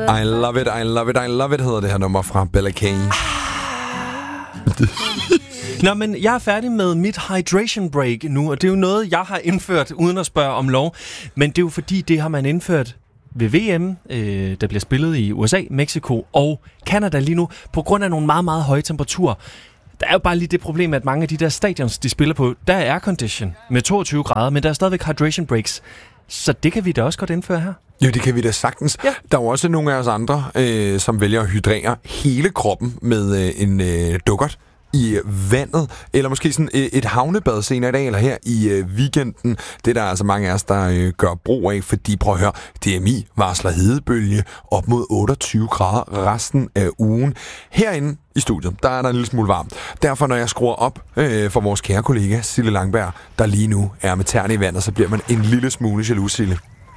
I love it, I love it, I love it hedder det her nummer fra Bella K. Nå, men jeg er færdig med mit hydration break nu, og det er jo noget, jeg har indført uden at spørge om lov. Men det er jo fordi, det har man indført ved VM, der bliver spillet i USA, Mexico og Canada lige nu, på grund af nogle meget, meget høje temperaturer. Der er jo bare lige det problem, at mange af de der stadions, de spiller på, der er aircondition med 22 grader, men der er stadigvæk hydration breaks. Så det kan vi da også godt indføre her. Jo, det kan vi da sagtens. Ja. Der er jo også nogle af os andre, som vælger at hydrere hele kroppen med en dukkert i vandet, eller måske sådan et havnebad senere i dag, eller her i weekenden. Det er der altså mange af os, der gør brug af, fordi prøv at høre, DMI varsler hedebølge op mod 28 grader resten af ugen. Herinde i studiet, der er der en lille smule varmt. Derfor, når jeg skruer op for vores kære kollega, Sille Langberg, der lige nu er med tæerne i vandet, så bliver man en lille smule jaloux, Sille.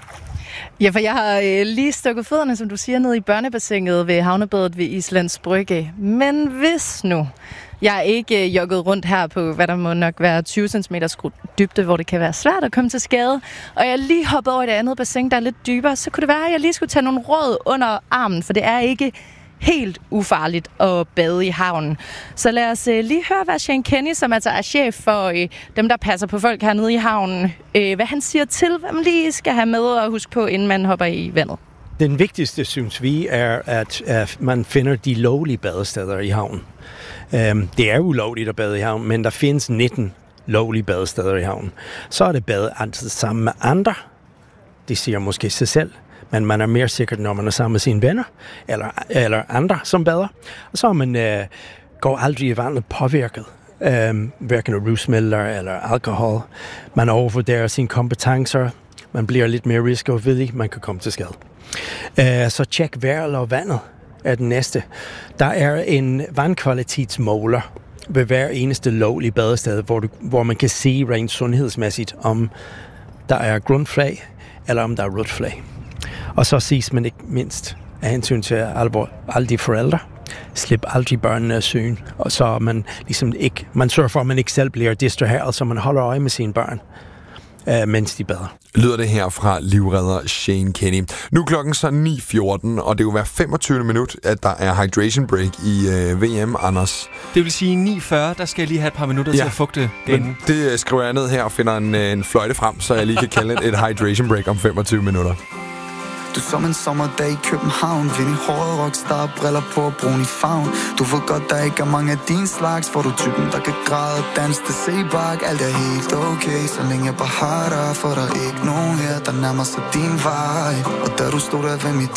Ja, for jeg har lige stukket fødderne, som du siger, ned i børnebassinet ved havnebadet ved Islands Brygge. Men hvis nu jeg er ikke jogget rundt her på, hvad der må nok være 20 cm dybde, hvor det kan være svært at komme til skade, og jeg lige hoppet over i det andet bassin, der er lidt dybere, så kunne det være, at jeg lige skulle tage nogle råd under armen, for det er ikke helt ufarligt at bade i havnen. Så lad os lige høre, hvad Shane Kenny, som altså er chef for dem, der passer på folk hernede i havnen, hvad han siger til, hvad man lige skal have med og huske på, inden man hopper i vandet. Den vigtigste, synes vi, er, at man finder de lovlige badesteder i havnen. Det er ulovligt at bade i havnen, men der findes 19 lovlige badesteder i havnen. Så er det bade altid sammen med andre. Det siger måske sig selv. Men man er mere sikker, når man er sammen med sine venner, eller andre, som bader. Og så man går aldrig i vandet påvirket, hverken af rusmidler eller alkohol. Man overvurderer sine kompetencer. Man bliver lidt mere risikovillig, man kan komme til skade. Så tjek vejret og vandet er den næste. Der er en vandkvalitetsmåler ved hver eneste lovlige badested, hvor man kan se rent sundhedsmæssigt, om der er grundflag, eller om der er rødflag. Og så ses man ikke mindst af hensyn til alle de forældre. Slip aldrig børnene af syn. Og så man ligesom ikke, man sørger for, at man ikke selv bliver distraheret, så man holder øje med sine børn, mens de bader. Lyder det her fra livredder Shane Kenny. Nu er klokken så 9:14, og det er jo hver 25. minut, at der er hydration break i VM, Anders. Det vil sige 9:40, der skal jeg lige have et par minutter til at fugte ganen. Det skriver jeg ned her og finder en fløjte frem, så jeg lige kan kalde et hydration break om 25 minutter. Du som en sommerdag i København, vind i håret, rockstar, briller på og brun i favn. Du får godt, der ikke er mange af din slags, for du typen, der kan græde og danse til sebak. Alt er helt okay, så længe jeg bare har dig, for der er ikke nogen her, der nærmer sig din vej. Og da du stod der ved mit